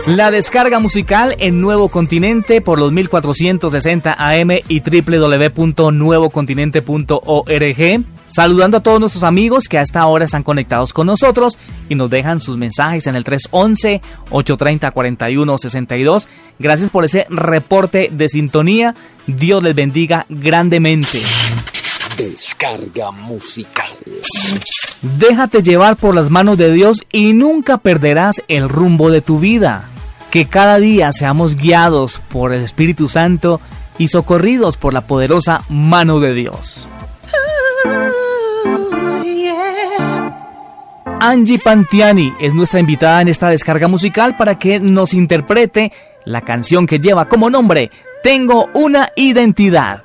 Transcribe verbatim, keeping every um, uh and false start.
La descarga musical en Nuevo Continente por los mil cuatrocientos sesenta A M y doble u doble u doble u punto nuevo continente punto org. Saludando a todos nuestros amigos que a esta hora están conectados con nosotros y nos dejan sus mensajes en el tres once, ocho treinta, cuarenta y uno sesenta y dos. Gracias por ese reporte de sintonía. Dios les bendiga grandemente. Descarga musical. Déjate llevar por las manos de Dios y nunca perderás el rumbo de tu vida. Que cada día seamos guiados por el Espíritu Santo y socorridos por la poderosa mano de Dios. Angie Pantiani es nuestra invitada en esta descarga musical para que nos interprete la canción que lleva como nombre Tengo una identidad.